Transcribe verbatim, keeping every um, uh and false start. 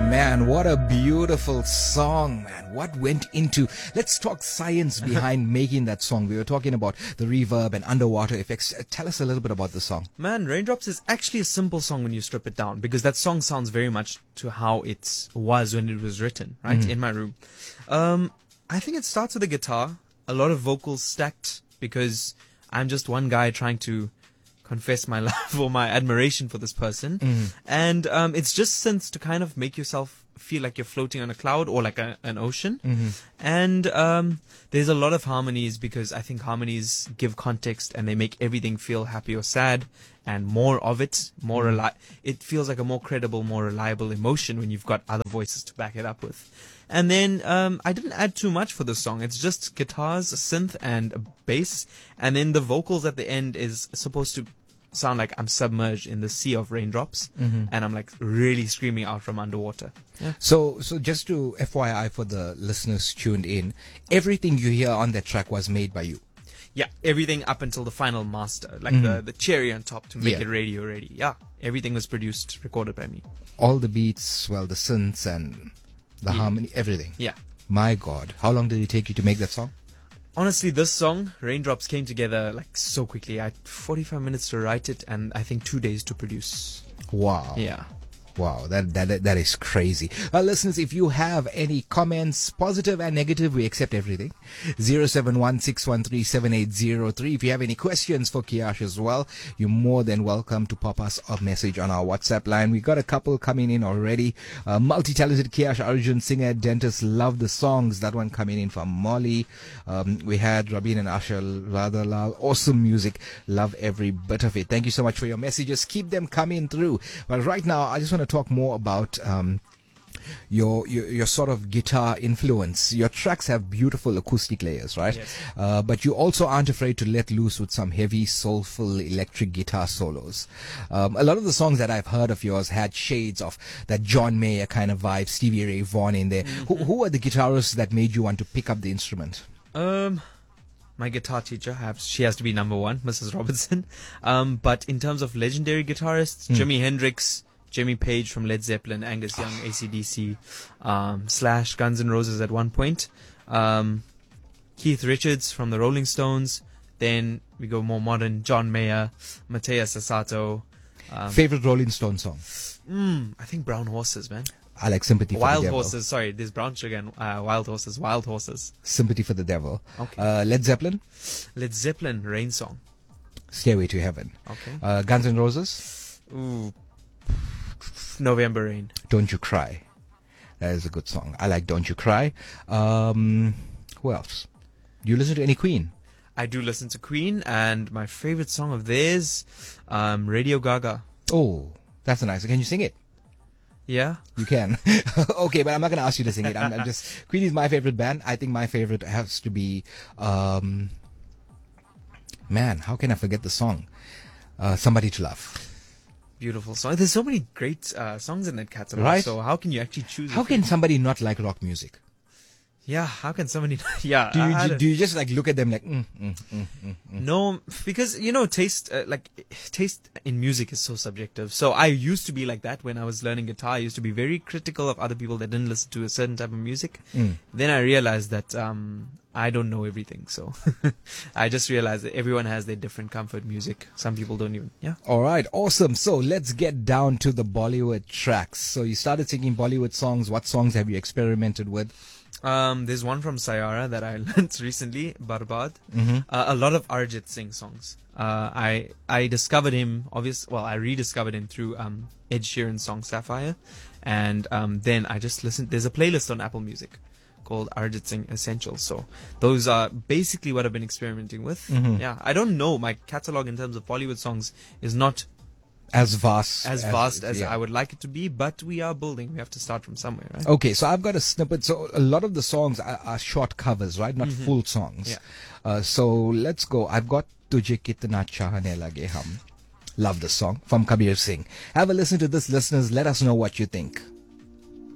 Man, what a beautiful song, man. What went into... Let's talk science behind making that song. We were talking about the reverb and underwater effects. Tell us a little bit about the song. Man, Raindrops is actually a simple song when you strip it down, because that song sounds very much to how it was when it was written, right, mm. in my room. Um, I think it starts with a guitar, a lot of vocals stacked, because I'm just one guy trying to confess my love or my admiration for this person. Mm. And um, it's just synths to kind of make yourself feel like you're floating on a cloud or like a, an ocean. Mm-hmm. And um, there's a lot of harmonies, because I think harmonies give context and they make everything feel happy or sad, and more of it, more mm. reli- it feels like a more credible, more reliable emotion when you've got other voices to back it up with. And then um, I didn't add too much for the song. It's just guitars, a synth, and a bass. And then the vocals at the end is supposed to sound like I'm submerged in the sea of raindrops, mm-hmm. and I'm like really screaming out from underwater. Yeah. So, so just to F Y I for the listeners tuned in, everything you hear on that track was made by you. Yeah, everything up until the final master, like mm-hmm. the, the cherry on top to make yeah. it radio ready. Yeah, everything was produced, recorded by me. All the beats, well, the synths and the yeah. harmony, everything. Yeah. My God, how long did it take you to make that song? Honestly, this song, Raindrops, came together like so quickly. I had forty-five minutes to write it, and I think two days to produce. Wow. Yeah. Wow, that that that is crazy. Uh, listeners, if you have any comments, positive and negative, we accept everything. zero seven one six one three seven eight zero three. If you have any questions for Kiash as well, you're more than welcome to pop us a message on our WhatsApp line. We got a couple coming in already. Uh, multi-talented Kiash Arjun, singer, dentist, love the songs. That one coming in from Molly. Um, we had Rabin and Ashal Radhalal. Awesome music. Love every bit of it. Thank you so much for your messages. Keep them coming through. Well, right now, I just want to talk more about um, your, your your sort of guitar influence. Your tracks have beautiful acoustic layers, right? Yes. Uh, but you also aren't afraid to let loose with some heavy, soulful electric guitar solos. Um, a lot of the songs that I've heard of yours had shades of that John Mayer kind of vibe, Stevie Ray Vaughan in there. Mm-hmm. Who, who are the guitarists that made you want to pick up the instrument? Um... My guitar teacher, have, she has to be number one, Missus Robertson. Um, but in terms of legendary guitarists, mm. Jimi Hendrix, Jimmy Page from Led Zeppelin, Angus Young, A C D C, um, Slash, Guns N' Roses at one point, um, Keith Richards from the Rolling Stones. Then we go more modern, John Mayer, Matthias Sasato. Um, Favorite Rolling Stone song? Mm, I think Brown Horses, man. I like Sympathy for Wild the Devil. Horses, sorry, there's Brown Sugar and uh, Wild Horses, Wild Horses. Sympathy for the Devil. Okay. Uh, Led Zeppelin? Led Zeppelin, Rain Song. Stairway to Heaven. Okay. Uh, Guns N' Roses? Ooh. November Rain. Don't You Cry. That is a good song. I like Don't You Cry. Um, who else? Do you listen to any Queen? I do listen to Queen, and my favorite song of theirs, um, Radio Gaga. Oh, that's nice. Can you sing it? Yeah. You can. Okay, but I'm not going to ask you to sing it. I'm, I'm just... Queen is my favorite band. I think my favorite has to be... Um, man, how can I forget the song? Uh, Somebody to Love. Beautiful song. There's so many great uh, songs in that catalog. Right? So how can you actually choose? How can somebody not like rock music? Yeah, how can somebody... Yeah. Do you, do, do you just like look at them like... Mm, mm, mm, mm, mm. No, because, you know, taste, uh, like, taste in music is so subjective. So I used to be like that when I was learning guitar. I used to be very critical of other people that didn't listen to a certain type of music. Mm. Then I realized that um, I don't know everything. So I just realized that everyone has their different comfort music. Some people don't even, yeah. All right, awesome. So let's get down to the Bollywood tracks. So you started singing Bollywood songs. What songs have you experimented with? Um, there's one from Sayara that I learned recently, Barbad. Mm-hmm. Uh, a lot of Arijit Singh songs. Uh, I I discovered him, obvious. Well, I rediscovered him through um, Ed Sheeran's song Sapphire, and um, then I just listened. There's a playlist on Apple Music called Arijit Singh Essentials. So those are basically what I've been experimenting with. Mm-hmm. Yeah, I don't know. My catalog in terms of Bollywood songs is not as vast as vast as, as yeah. I would like it to be, but we are building. We have to start from somewhere, right? Okay, so I've got a snippet. So a lot of the songs are, are short covers, right? Not mm-hmm. full songs. Yeah. Uh, so let's go. I've got Tujhe Kitna Chahne Lage Hum. Love the song from Kabir Singh. Have a listen to this, listeners. Let us know what you think.